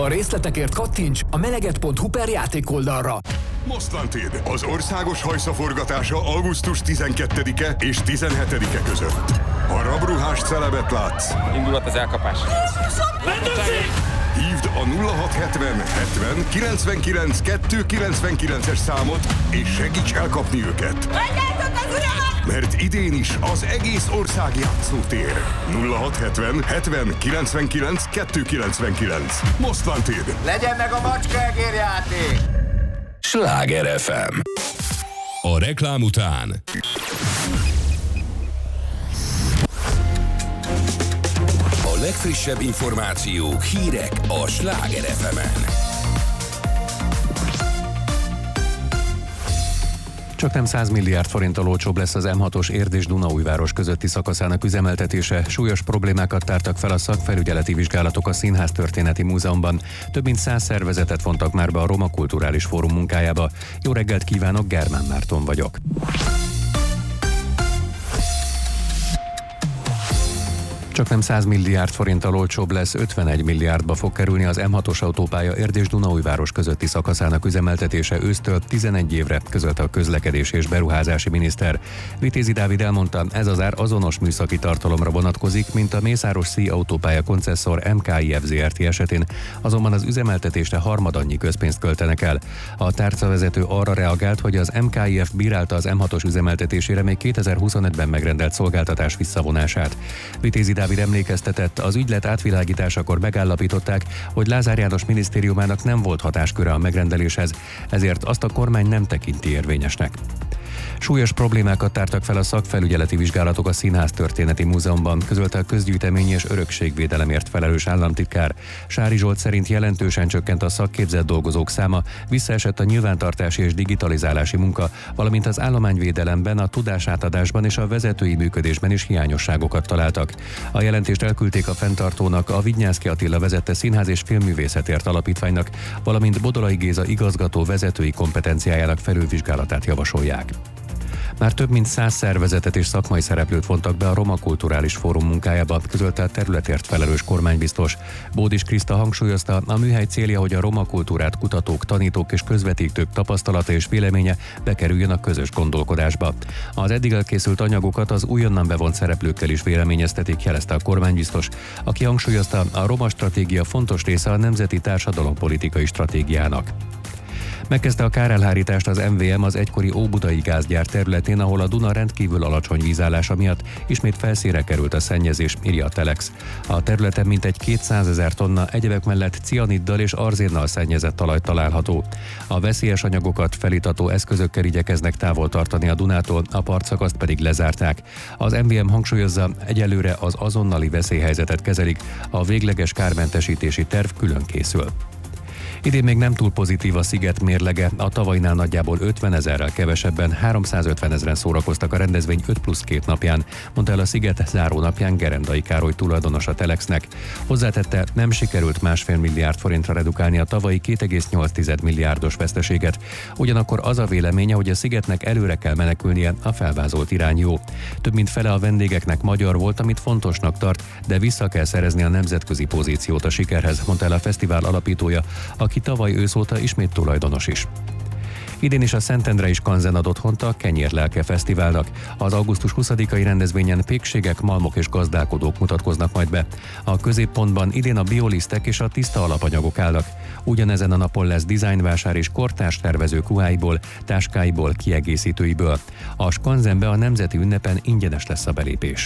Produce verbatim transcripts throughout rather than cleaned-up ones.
A részletekért kattints a meleget pont hu per játékoldalra. Most Wanted, az országos hajszaforgatása augusztus tizenkettedike és tizenhetedike között. Ha rabruhás celebet látsz, indulhat az elkapás. Hívd a nulla hat hetven hetven kilencvenkilenc kettőszázkilencvenkilences számot, és segíts elkapni őket. Mert idén is az egész ország játszótér. nulla hat hetven hetven kilencvenkilenc kettőszázkilencvenkilenc. Most Wanted. Legyen meg a macskaegérjáték! Sláger ef em. A reklám után a legfrissebb információk, hírek a Sláger ef emen. Csak nem száz milliárd forinttal olcsóbb lesz az em hatos Érd és Dunaújváros közötti szakaszának üzemeltetése. Súlyos problémákat tártak fel a szakfelügyeleti vizsgálatok a Színház Történeti Múzeumban. Több mint száz szervezetet vontak már be a Roma Kulturális Fórum munkájába. Jó reggelt kívánok, Germán Márton vagyok. Csak nem száz milliárd forinttal olcsóbb lesz, ötvenegy milliárdba fog kerülni az em hatos autópálya Érd és Dunaújváros közötti szakaszának üzemeltetése ősztől tizenegy évre, közölte a közlekedés és beruházási miniszter. Vitézi Dávid elmondta, ez az ár azonos műszaki tartalomra vonatkozik, mint a Mészáros-Szí autópálya koncesszor em ká i ef zé er té esetén, azonban az üzemeltetésre harmadannyi közpénzt költenek el. A tárcavezető arra reagált, hogy az em ká i ef bírálta az em hatos üzemeltetésére még kétezer-huszonötben megrendelt szolgáltatás visszavonását. Vitézi Dávid emlékeztetett, az ügylet átvilágításakor megállapították, hogy Lázár János minisztériumának nem volt hatásköre a megrendeléshez, ezért azt a kormány nem tekinti érvényesnek. Súlyos problémákat tártak fel a szakfelügyeleti vizsgálatok a Színház Történeti Múzeumban, közölte a közgyűjtemény és örökségvédelemért felelős államtitkár. Sári Zsolt szerint jelentősen csökkent a szakképzett dolgozók száma, visszaesett a nyilvántartási és digitalizálási munka, valamint az állományvédelemben, a tudásátadásban és a vezetői működésben is hiányosságokat találtak. A jelentést elküldték a fenntartónak, a Vidnyánszky Attila vezette Színház és Filmművészetért Alapítványnak, valamint Bodolai Géza igazgató vezetői kompetenciájának felülvizsgálatát javasolják. Már több mint száz szervezetet és szakmai szereplőt vontak be a Roma Kulturális Fórum munkájába, közölte a területért felelős kormánybiztos. Bódis Kriszta hangsúlyozta, a műhely célja, hogy a roma kultúrát kutatók, tanítók és közvetítők tapasztalata és véleménye bekerüljön a közös gondolkodásba. Az eddig elkészült anyagokat az újonnan bevont szereplőkkel is véleményeztetik, jelezte a kormánybiztos, aki hangsúlyozta, a roma stratégia fontos része a nemzeti társadalompolitikai stratégiának. Megkezdte a kárelhárítást az em vé em az egykori óbudai gázgyár területén, ahol a Duna rendkívül alacsony vízállása miatt ismét felszínre került a szennyezés, írja a Telex. A területen mintegy kétszázezer tonna egyebek mellett cianiddal és arzénnal szennyezett talaj található. A veszélyes anyagokat felítató eszközökkel igyekeznek távol tartani a Dunától, a partszakaszt pedig lezárták. Az em vé em hangsúlyozza, egyelőre az azonnali veszélyhelyzetet kezelik, a végleges kármentesítési terv külön készül. Idén még nem túl pozitív a sziget mérlege, a tavalynál nagyjából ötvenezerrel kevesebben, háromszázötvenezren szórakoztak a rendezvény öt plusz két napján, mondta el a sziget záró napján Gerendai Károly tulajdonos a Telexnek. Hozzátette, nem sikerült másfél milliárd forintra redukálni a tavalyi két egész nyolc milliárdos veszteséget. Ugyanakkor az a véleménye, hogy a szigetnek előre kell menekülnie, a felvázolt irány jó. Több mint fele a vendégeknek magyar volt, amit fontosnak tart, de vissza kell szerezni a nemzetközi pozíciót a sikerhez, mondta el a fesztivál alapítója, aki tavaly ősz óta ismét tulajdonos is. Idén is a Szentendrei Skanzen ad otthont a Kenyérlelke Fesztiválnak. Az augusztus huszadikai rendezvényen pékségek, malmok és gazdálkodók mutatkoznak majd be. A középpontban idén a biolisztek és a tiszta alapanyagok állnak. Ugyanezen a napon lesz dizájnvásár és kortárs tervezők ruháiból, táskáiból, kiegészítőiből. A Skanzenbe a nemzeti ünnepen ingyenes lesz a belépés.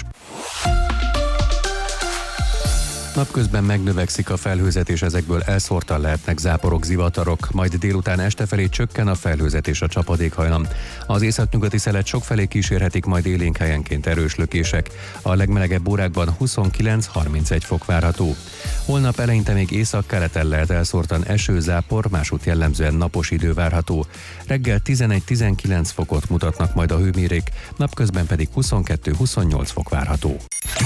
Napközben megnövekszik a felhőzet, és ezekből elszórtan lehetnek záporok, zivatarok, majd délután este felé csökken a felhőzet és a csapadékhajlam. Az északnyugati szelet sokfelé kísérhetik majd élénk helyenként erős lökések. A legmelegebb órákban huszonkilenc-harmincegy fok várható. Holnap eleinte még északkeleten lehet elszórtan eső, zápor, másút jellemzően napos idő várható. Reggel tizenegy-tizenkilenc fokot mutatnak majd a hőmérék, napközben pedig huszonkettő-huszonnyolc fok várható.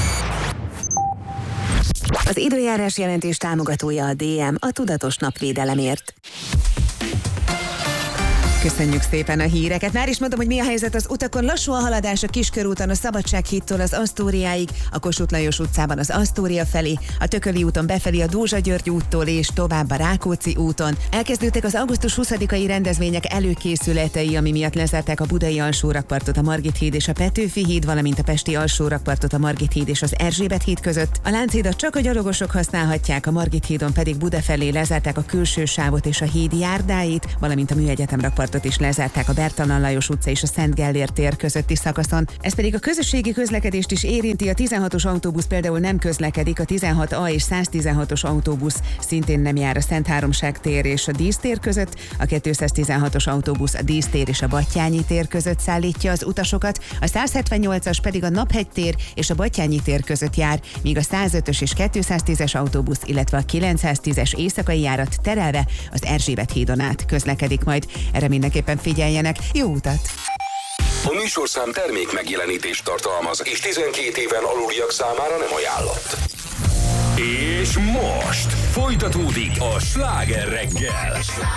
Az időjárás jelentés támogatója a dé em, a tudatos napvédelemért. Köszönjük szépen a híreket. Már is mondom, hogy mi a helyzet az utakon. Lassú a haladás a Kiskörúton a Szabadsághídtól az Asztóriáig, a Kossuth Lajos utcában az Asztória felé, a Tököli úton befelé a Dózsa György úttól és tovább a Rákóczi úton. Elkezdődtek az augusztus huszadikai rendezvények előkészületei, ami miatt lezárták a Budai alsórakpartot, a Margit híd és a Petőfi híd, valamint a Pesti alsórakpartot a Margit híd és az Erzsébet híd között. A Lánchidat csak a gyalogosok használhatják, a Margit hídon pedig Buda felé lezárták a külső sávot és a híd járdáit, valamint a Műegyetem rakpartot is lezárták a Bertalan Lajos utca és a Szent Gellért tér közötti szakaszon. Ez pedig a közösségi közlekedést is érinti, a tizenhatos autóbusz például nem közlekedik, a tizenhat A és száztizenhatos autóbusz szintén nem jár a Szent Háromság tér és a Dísztér között, a kétszáztizenhatos autóbusz a Dísztér és a Battyányi tér között szállítja az utasokat, a százhetvennyolcas pedig a Naphegy tér és a Battyányi tér között jár, míg a százötös és kétszáztízes autóbusz, illetve a kilencszáztízes éjszakai járat terelve az Erzsébet hídon át közlekedik majd. Erre mindenképpen figyeljenek. Jó utat! A műsorszám termék megjelenítést tartalmaz, és tizenkét éven aluliak számára nem ajánlott. És most folytatódik a Sláger reggel.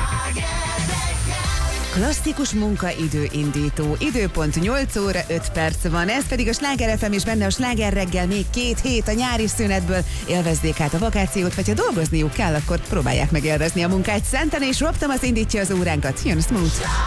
Klasszikus munkaidő indító. Időpont nyolc óra öt perc van. Ez pedig a Sláger ef em és benne a Sláger reggel még két hét a nyári szünetből. Élvezzék át a vakációt, vagy ha dolgozniuk kell, akkor próbálják meg élvezni a munkát. Szenten és Rob Thomas indítja az óránkat. Jön Smooth.